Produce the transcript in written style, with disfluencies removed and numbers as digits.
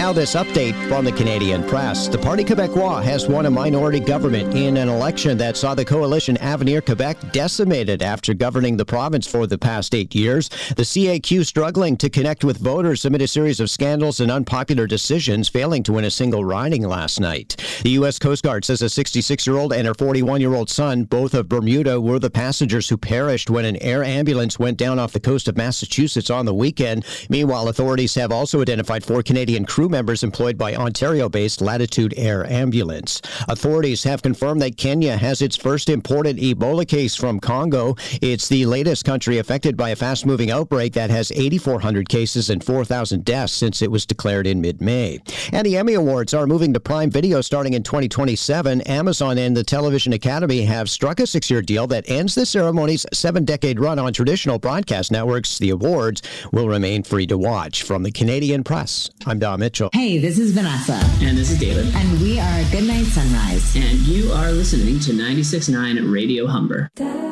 now this update from the Canadian Press. The Parti Québécois has won a minority government in an election that saw the coalition Avenir Quebec decimated after governing the province for the past 8 years. The CAQ struggling to connect with voters amid a series of scandals and unpopular decisions, failing to win a single riding last night. The U.S. Coast Guard says a 66-year-old and her 41-year-old son, both of Bermuda, were the passengers who perished when an air ambulance went down off the coast of Massachusetts on the weekend. Meanwhile, authorities have also identified 4 Canadian crew members employed by Ontario-based Latitude Air Ambulance. Authorities have confirmed that Kenya has its first imported Ebola case from Congo. It's the latest country affected by a fast-moving outbreak that has 8,400 cases and 4,000 deaths since it was declared in mid-May. And the Emmy Awards are moving to Prime Video starting in 2027. Amazon and the Television Academy have struck a 6-year deal that ends the ceremony's 7-decade run on traditional broadcast networks. The awards will remain free to watch. From the Canadian Press, I'm Don Mitchell. Hey, this is Vanessa. And this is David. And we are Goodnight Sunrise. And you are listening to 96.9 Radio Humber.